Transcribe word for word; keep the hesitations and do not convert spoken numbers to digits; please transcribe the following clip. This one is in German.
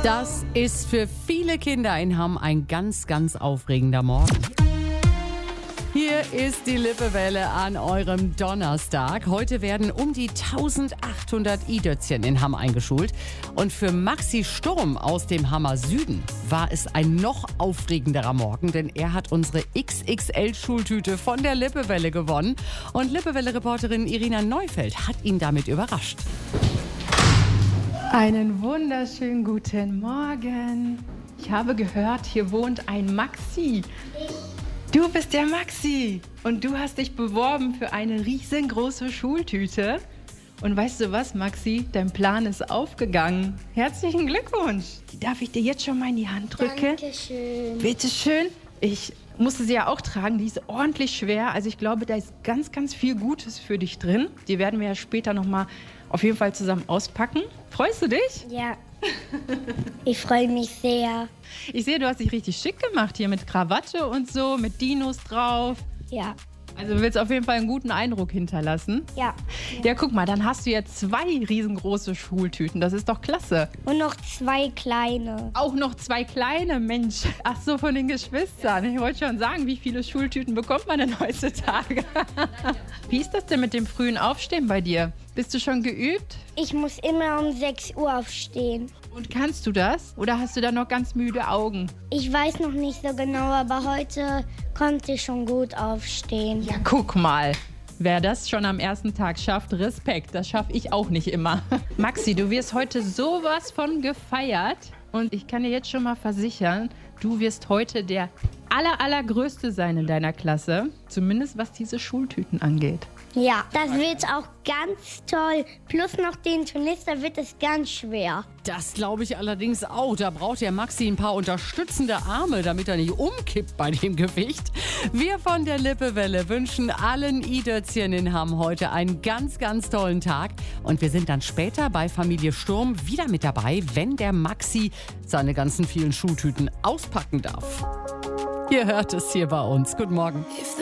Das ist für viele Kinder in Hamm ein ganz, ganz aufregender Morgen. Hier ist die Lippewelle an eurem Donnerstag. Heute werden um die eintausendachthundert i-Dötzchen in Hamm eingeschult. Und für Maxi Sturm aus dem Hammer Süden war es ein noch aufregenderer Morgen, denn er hat unsere X X L-Schultüte von der Lippewelle gewonnen. Und Lippewelle-Reporterin Irina Neufeld hat ihn damit überrascht. Einen wunderschönen guten Morgen. Ich habe gehört, hier wohnt ein Maxi. Du bist der Maxi und du hast dich beworben für eine riesengroße Schultüte. Und weißt du was, Maxi? Dein Plan ist aufgegangen. Herzlichen Glückwunsch. Die darf ich dir jetzt schon mal in die Hand drücken? Dankeschön. Bitte schön. Ich musste sie ja auch tragen. Die ist ordentlich schwer. Also ich glaube, da ist ganz, ganz viel Gutes für dich drin. Die werden wir ja später noch mal auf jeden Fall zusammen auspacken. Freust du dich? Ja, ich freue mich sehr. Ich sehe, du hast dich richtig schick gemacht hier mit Krawatte und so, mit Dinos drauf. Ja, Also du willst auf jeden Fall einen guten Eindruck hinterlassen. ja. Ja, guck mal, dann hast du jetzt zwei riesengroße Schultüten. Das ist doch klasse. Und noch zwei kleine. Auch noch zwei kleine, Mensch. Ach so, von den Geschwistern. Ich wollte schon sagen, wie viele Schultüten bekommt man denn heutzutage? Wie ist das denn mit dem frühen Aufstehen bei dir? Bist du schon geübt? Ich muss immer um sechs Uhr aufstehen. Und kannst du das? Oder hast du da noch ganz müde Augen? Ich weiß noch nicht so genau, aber heute konnte ich schon gut aufstehen. Ja, guck mal. Wer das schon am ersten Tag schafft, Respekt. Das schaffe ich auch nicht immer. Maxi, du wirst heute sowas von gefeiert. Und ich kann dir jetzt schon mal versichern, du wirst heute der aller, allergrößte sein in deiner Klasse. Zumindest was diese Schultüten angeht. Ja, das wird auch ganz toll. Plus noch den Turnister wird es ganz schwer. Das glaube ich allerdings auch. Da braucht der Maxi ein paar unterstützende Arme, damit er nicht umkippt bei dem Gewicht. Wir von der Lippewelle wünschen allen i-Dötzchen in Hamm heute einen ganz, ganz tollen Tag. Und wir sind dann später bei Familie Sturm wieder mit dabei, wenn der Maxi seine ganzen vielen Schultüten auspacken darf. Ihr hört es hier bei uns. Guten Morgen.